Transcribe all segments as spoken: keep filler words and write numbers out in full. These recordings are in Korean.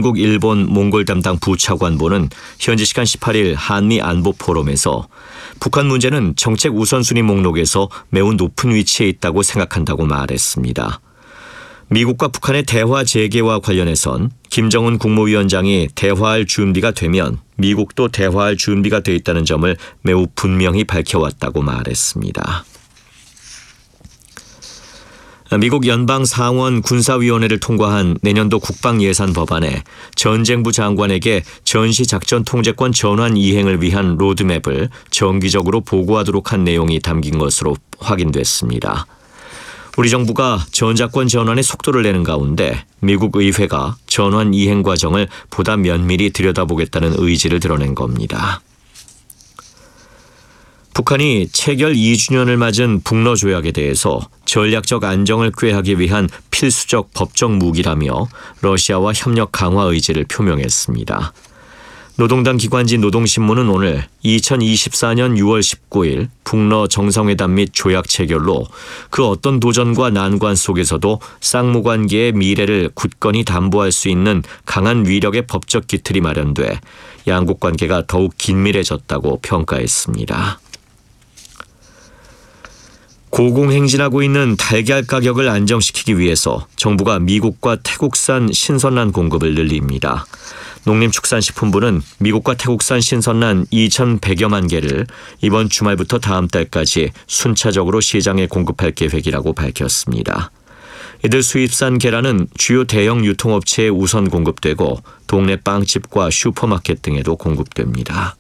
한국, 일본, 몽골 담당 부차관보는 현지 시간 십팔 일 한미 안보 포럼에서 북한 문제는 정책 우선순위 목록에서 매우 높은 위치에 있다고 생각한다고 말했습니다. 미국과 북한의 대화 재개와 관련해선 김정은 국무위원장이 대화할 준비가 되면 미국도 대화할 준비가 돼 있다는 점을 매우 분명히 밝혀왔다고 말했습니다. 미국 연방상원 군사위원회를 통과한 내년도 국방예산 법안에 전쟁부 장관에게 전시작전 통제권 전환 이행을 위한 로드맵을 정기적으로 보고하도록 한 내용이 담긴 것으로 확인됐습니다. 우리 정부가 전작권 전환에 속도를 내는 가운데 미국 의회가 전환 이행 과정을 보다 면밀히 들여다보겠다는 의지를 드러낸 겁니다. 북한이 체결 이 주년을 맞은 북러 조약에 대해서 전략적 안정을 꾀하기 위한 필수적 법적 무기라며 러시아와 협력 강화 의지를 표명했습니다. 노동당 기관지 노동신문은 오늘 이천이십사 년 유월 십구일 북러 정상회담 및 조약 체결로 그 어떤 도전과 난관 속에서도 쌍무관계의 미래를 굳건히 담보할 수 있는 강한 위력의 법적 기틀이 마련돼 양국 관계가 더욱 긴밀해졌다고 평가했습니다. 고공행진하고 있는 달걀 가격을 안정시키기 위해서 정부가 미국과 태국산 신선란 공급을 늘립니다. 농림축산식품부는 미국과 태국산 신선란 이천백여만 개를 이번 주말부터 다음 달까지 순차적으로 시장에 공급할 계획이라고 밝혔습니다. 이들 수입산 계란은 주요 대형 유통업체에 우선 공급되고 동네 빵집과 슈퍼마켓 등에도 공급됩니다.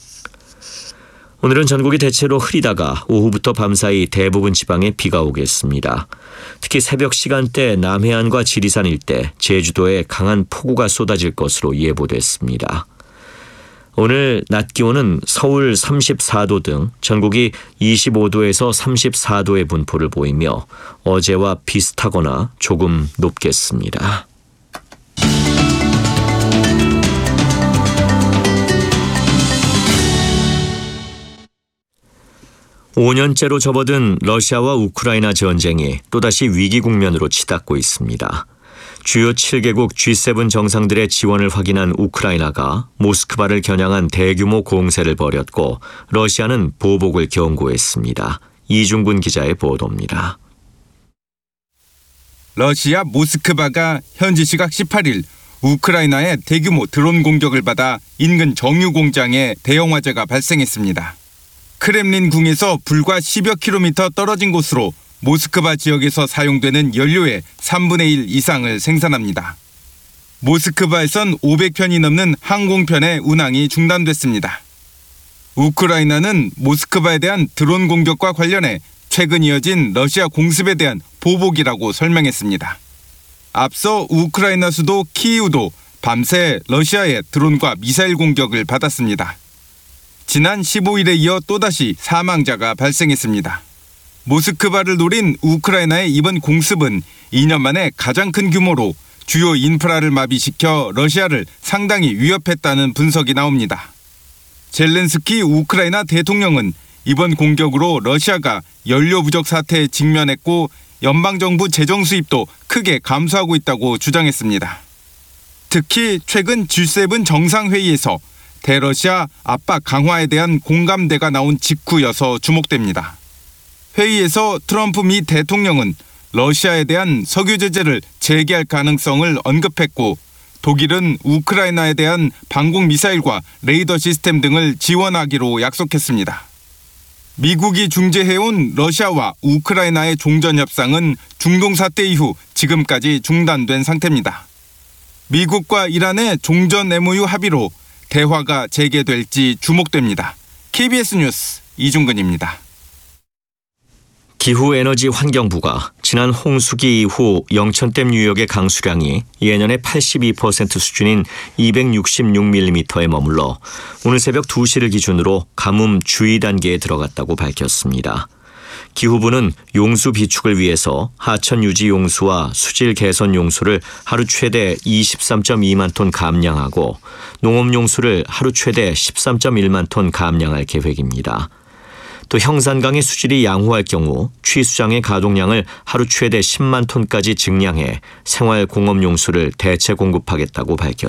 오늘은 전국이 대체로 흐리다가 오후부터 밤사이 대부분 지방에 비가 오겠습니다. 특히 새벽 시간대 남해안과 지리산 일대, 제주도에 강한 폭우가 쏟아질 것으로 예보됐습니다. 오늘 낮 기온은 서울 삼십사 도 등 전국이 이십오 도에서 삼십사 도의 분포를 보이며 어제와 비슷하거나 조금 높겠습니다. 오 년째로 접어든 러시아와 우크라이나 전쟁이 또다시 위기 국면으로 치닫고 있습니다. 주요 칠 개국 지 세븐 정상들의 지원을 확인한 우크라이나가 모스크바를 겨냥한 대규모 공세를 벌였고 러시아는 보복을 경고했습니다. 이중근 기자의 보도입니다. 러시아 모스크바가 현지 시각 십팔 일 우크라이나의 대규모 드론 공격을 받아 인근 정유 공장에 대형 화재가 발생했습니다. 크렘린궁에서 불과 십여 킬로미터 떨어진 곳으로 모스크바 지역에서 사용되는 연료의 삼분의 일 이상을 생산합니다. 모스크바에선 오백 편이 넘는 항공편의 운항이 중단됐습니다. 우크라이나는 모스크바에 대한 드론 공격과 관련해 최근 이어진 러시아 공습에 대한 보복이라고 설명했습니다. 앞서 우크라이나 수도 키이우도 밤새 러시아의 드론과 미사일 공격을 받았습니다. 지난 십오 일에 이어 또다시 사망자가 발생했습니다. 모스크바를 노린 우크라이나의 이번 공습은 이 년 만에 가장 큰 규모로 주요 인프라를 마비시켜 러시아를 상당히 위협했다는 분석이 나옵니다. 젤렌스키 우크라이나 대통령은 이번 공격으로 러시아가 연료 부족 사태에 직면했고 연방정부 재정 수입도 크게 감소하고 있다고 주장했습니다. 특히 최근 지 세븐 정상회의에서 대러시아 압박 강화에 대한 공감대가 나온 직후여서 주목됩니다. 회의에서 트럼프 미 대통령은 러시아에 대한 석유 제재를 재개할 가능성을 언급했고 독일은 우크라이나에 대한 방공 미사일과 레이더 시스템 등을 지원하기로 약속했습니다. 미국이 중재해온 러시아와 우크라이나의 종전 협상은 중동 사태 이후 지금까지 중단된 상태입니다. 미국과 이란의 종전 엠오유 합의로 대화가 재개될지 주목됩니다. 케이비에스 뉴스 이중근입니다. 기후에너지환경부가 지난 홍수기 이후 영천댐 유역의 강수량이 예년의 팔십이 퍼센트 수준인 이백육십육 밀리미터에 머물러 오늘 새벽 두 시를 기준으로 가뭄 주의 단계에 들어갔다고 밝혔습니다. 기후부는 용수 비축을 위해서 하천 유지 용수와 수질 개선 용수를 하루 최대 이십삼 점 이만 톤 감량하고 농업 용수를 하루 최대 십삼 점 일만 톤 감량할 계획입니다. 또 형산강의 수질이 양호할 경우 취수장의 가동량을 하루 최대 십만 톤까지 증량해 생활공업 용수를 대체 공급하겠다고 밝혔습니다.